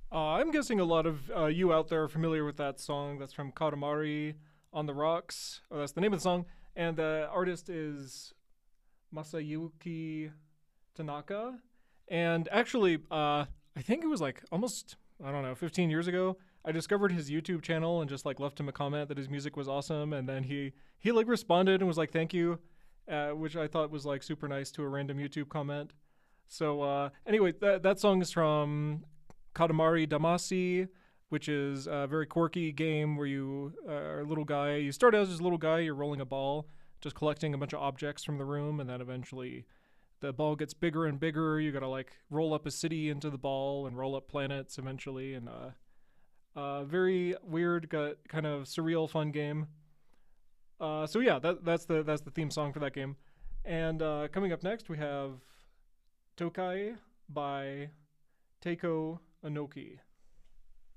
I'm guessing a lot of you out there are familiar with that song. That's from Katamari on the Rocks. Oh, that's the name of the song. And the artist is Masayuki Tanaka. And actually, I think it was like almost, I don't know, 15 years ago. I discovered his YouTube channel and just like left him a comment that his music was awesome. And then he like responded and was like, thank you, which I thought was like super nice to a random YouTube comment. So anyway, that song is from Katamari Damacy, which is a very quirky game where you are a little guy. You start out as a little guy, you're rolling a ball, just collecting a bunch of objects from the room, and then eventually the ball gets bigger and bigger. You gotta like roll up a city into the ball and roll up planets eventually, and very weird, kind of surreal, fun game. So yeah, that's the theme song for that game. And coming up next, we have Tokai by Teiko Anoki.